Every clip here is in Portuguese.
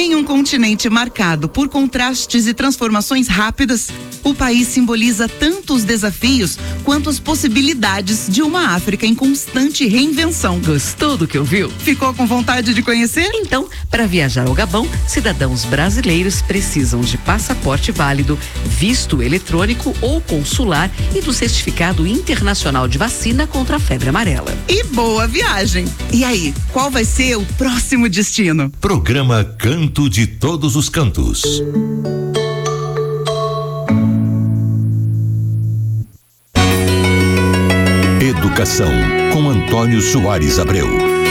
Em um continente marcado por contrastes e transformações rápidas, o país simboliza tanto os desafios quanto as possibilidades de uma África em constante reinvenção. Gostou do que ouviu? Ficou com vontade de conhecer? Então, para viajar ao Gabão, cidadãos brasileiros precisam de passaporte válido, visto eletrônico ou consular e do certificado internacional de vacina contra a febre amarela. E boa viagem! E aí, qual vai ser o próximo destino? Programa Canto de Todos os Cantos. Educação, com Antônio Soares Abreu.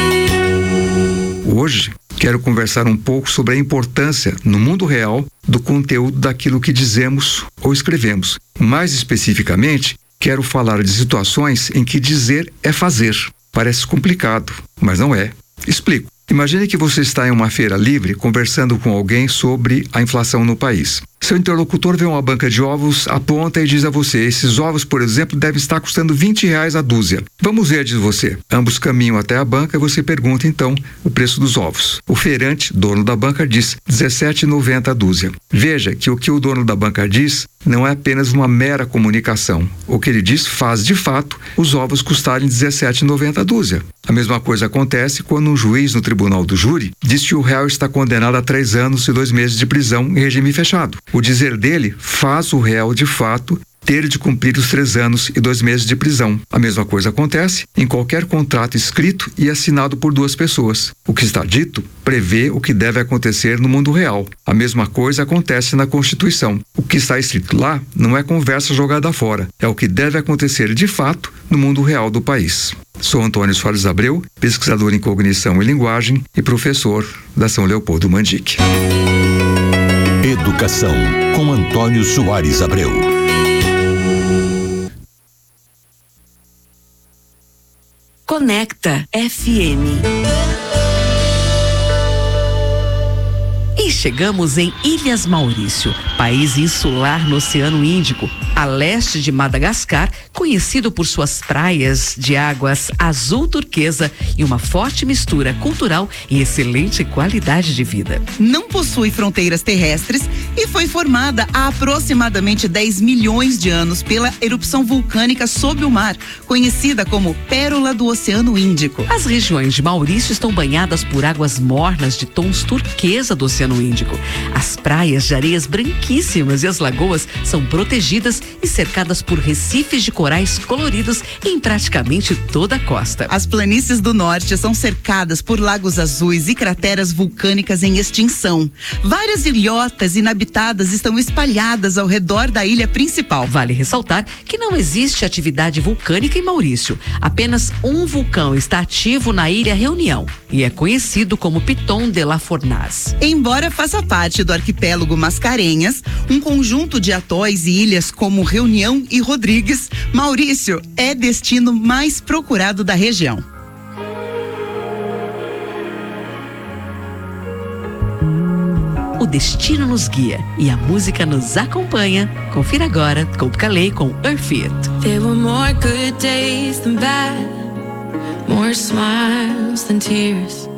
Hoje, quero conversar um pouco sobre a importância, no mundo real, do conteúdo daquilo que dizemos ou escrevemos. Mais especificamente, quero falar de situações em que dizer é fazer. Parece complicado, mas não é. Explico. Imagine que você está em uma feira livre conversando com alguém sobre a inflação no país. Seu interlocutor vê uma banca de ovos, aponta e diz a você: esses ovos, por exemplo, devem estar custando R$20 a dúzia. Vamos ver, diz você. Ambos caminham até a banca e você pergunta então o preço dos ovos. O feirante, dono da banca, diz R$17,90 a dúzia. Veja que o o dono da banca diz não é apenas uma mera comunicação. O que ele diz faz, de fato, os ovos custarem R$17,90 a dúzia. A mesma coisa acontece quando um juiz no tribunal do júri diz que o réu está condenado a 3 anos e 2 meses de prisão em regime fechado. O dizer dele faz o réu, de fato, ter de cumprir os 3 anos e 2 meses de prisão. A mesma coisa acontece em qualquer contrato escrito e assinado por 2 pessoas. O que está dito prevê o que deve acontecer no mundo real. A mesma coisa acontece na Constituição. O que está escrito lá não é conversa jogada fora, é o que deve acontecer de fato no mundo real do país. Sou Antônio Soares Abreu, pesquisador em cognição e linguagem e professor da São Leopoldo Mandic. Educação, com Antônio Soares Abreu. Conecta FM. E chegamos em Ilhas Maurício, país insular no Oceano Índico, a leste de Madagascar, conhecido por suas praias de águas azul turquesa e uma forte mistura cultural e excelente qualidade de vida. Não possui fronteiras terrestres e foi formada há aproximadamente 10 milhões de anos pela erupção vulcânica sob o mar, conhecida como Pérola do Oceano Índico. As regiões de Maurício estão banhadas por águas mornas de tons turquesa do Oceano Índico. As praias de areias branquíssimas e as lagoas são protegidas e cercadas por recifes de corais coloridos em praticamente toda a costa. As planícies do norte são cercadas por lagos azuis e crateras vulcânicas em extinção. Várias ilhotas inabitadas estão espalhadas ao redor da ilha principal. Vale ressaltar que não existe atividade vulcânica em Maurício. Apenas um vulcão está ativo na Ilha Reunião e é conhecido como Piton de la Fournaise. Embora faça parte do arquipélago Mascarenhas, um conjunto de atóis e ilhas como Reunião e Rodrigues, Maurício é destino mais procurado da região. O destino nos guia e a música nos acompanha. Confira agora Coldplay com Earth It. There were more good days than bad, more smiles than tears.